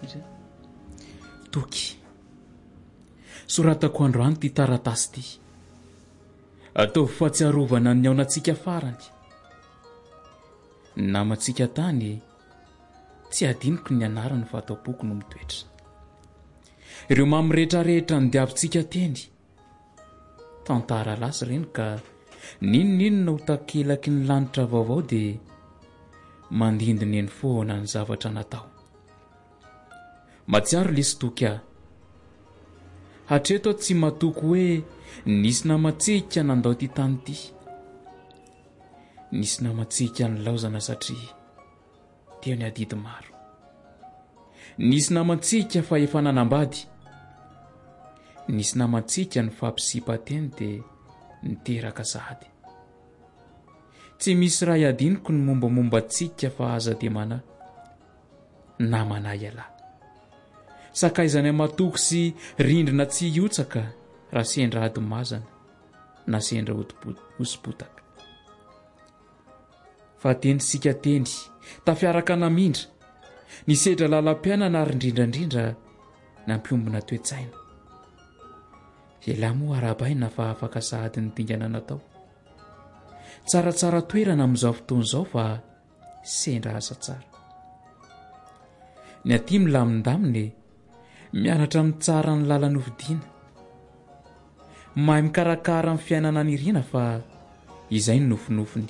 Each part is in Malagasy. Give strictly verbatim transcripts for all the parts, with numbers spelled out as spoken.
toky soratako androany ty taratasy ty ataovy fahatsiarovana ny aonantsika farany namantsika tany tsy adiniko ny anarany fa atao-poko no mitoetra ireo mamrehetrarehetra ny diavintsika teny tantara lasy reny ka ninonino ho takelaky ny lanitra vaovao dia mandindiny eny foana ny zavatra natao matsiaro lisy toky aho hatreto tsy matoko hoe nisy namatsika nandao ty tany ty nisy namatsika ny laozana satria teo ny adidy maro nisy namatsika fa efa nanambady nisy namatsika ny fampisipateny dia niteraka sahady tsy misy raha iadiniko ny mombamomba tsika fa aza dia mana namana ialahy sakaizany amatoko sy rindrina tsy hiotsaka raha sendra ady mazana na sendra hosipotaka fa tenysika teny tafiaraka namindra nisedra lalam-piainana ary indrindrandrindra nampiombona toetsaina ialahy moa arabaina fa afaka sahady ny dingana natao tsaratsara toerana amin'izao fotoan'izao fa sendra asa tsara ny aty milamindaminy mianatra amin'ny tsara ny lalany hovidiana mahay mikarakara amin'ny fiainana nirina fa izay ny nofinofiny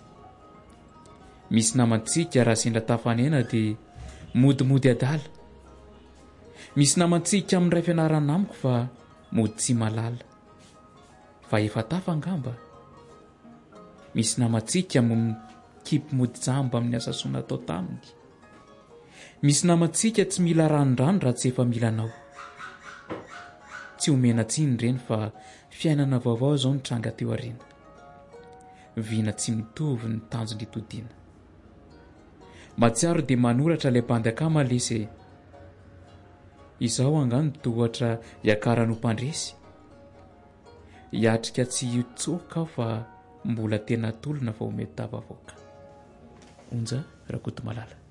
misy namantsika raha sendra tafanena dia modimody adala misy namantsika amin'ny ray fianarana amiko fa mody tsy malala fa efa tafangamba misy namantsika amin'ny kipy mody jamba amin'ny asasoana atao taminy misy namantsika tsy mila ranondrano raha tsy efa milanao tsy homena tsiny ireny fa fiainana vaovao zao nitranga teo arena vina tsy mitovy ny tanjony itodiana matsiaro dia manoratra ilay mpandakama lesy izaho angano tohatra hiakarano mpandresy hiatrika tsy hitsoka aho fa mbola tena tolona fa homety tavavoaka onja Rakotomalala.